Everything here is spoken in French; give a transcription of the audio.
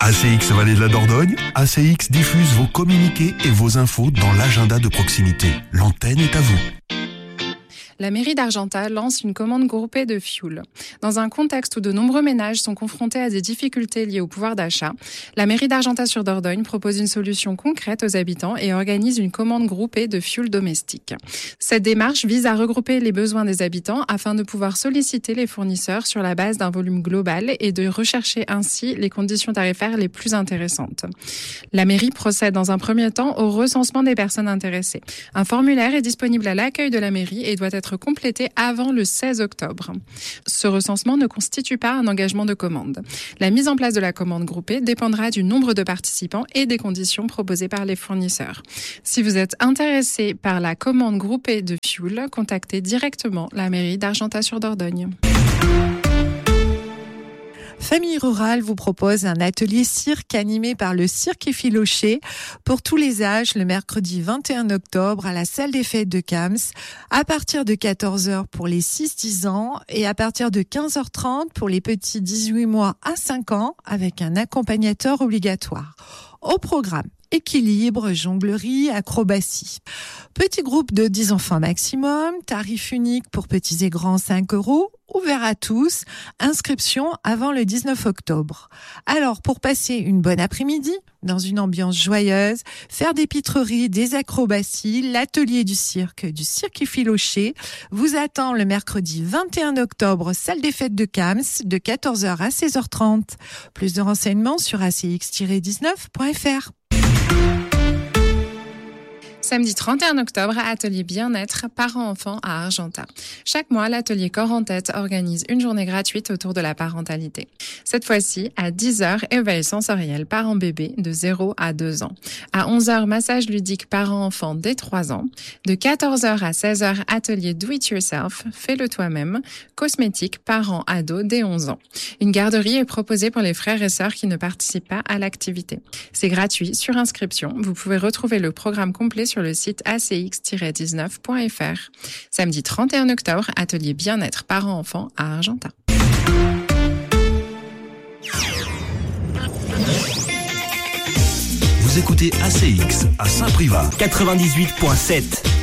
ACX Vallée de la Dordogne, ACX diffuse vos communiqués et vos infos dans l'agenda de proximité. L'antenne est à vous. La mairie d'Argentat lance une commande groupée de fioul. Dans un contexte où de nombreux ménages sont confrontés à des difficultés liées au pouvoir d'achat, la mairie d'Argentat-sur-Dordogne propose une solution concrète aux habitants et organise une commande groupée de fioul domestique. Cette démarche vise à regrouper les besoins des habitants afin de pouvoir solliciter les fournisseurs sur la base d'un volume global et de rechercher ainsi les conditions tarifaires les plus intéressantes. La mairie procède dans un premier temps au recensement des personnes intéressées. Un formulaire est disponible à l'accueil de la mairie et doit être complété avant le 16 octobre. Ce recensement ne constitue pas un engagement de commande. La mise en place de la commande groupée dépendra du nombre de participants et des conditions proposées par les fournisseurs. Si vous êtes intéressé par la commande groupée de fioul, contactez directement la mairie d'Argentat-sur-Dordogne. Famille Rurale vous propose un atelier cirque animé par le Cirque Effiloché pour tous les âges le mercredi 21 octobre à la salle des fêtes de Cams à partir de 14h pour les 6-10 ans et à partir de 15h30 pour les petits 18 mois à 5 ans avec un accompagnateur obligatoire. Au programme, équilibre, jonglerie, acrobatie. Petit groupe de 10 enfants maximum, tarif unique pour petits et grands 5 €, ouvert à tous, inscription avant le 19 octobre. Alors, pour passer une bonne après-midi, dans une ambiance joyeuse, faire des pitreries, des acrobaties, l'atelier du Cirque Effiloché vous attend le mercredi 21 octobre, salle des fêtes de Cams, de 14h à 16h30. Plus de renseignements sur acx-19.fr. Samedi 31 octobre, atelier bien-être parents-enfants à Argentat. Chaque mois, l'atelier Corps en tête organise une journée gratuite autour de la parentalité. Cette fois-ci, à 10h, éveil sensoriel parents-bébés de 0 à 2 ans. À 11h, massage ludique parents-enfants dès 3 ans. De 14h à 16h, atelier do-it-yourself, fais-le toi-même, cosmétique parents-ados dès 11 ans. Une garderie est proposée pour les frères et sœurs qui ne participent pas à l'activité. C'est gratuit, sur inscription. Vous pouvez retrouver le programme complet sur le site acx-19.fr. Samedi 31 octobre, atelier bien-être parents-enfants à Argentat. Vous écoutez ACX à Saint-Privat 98.7.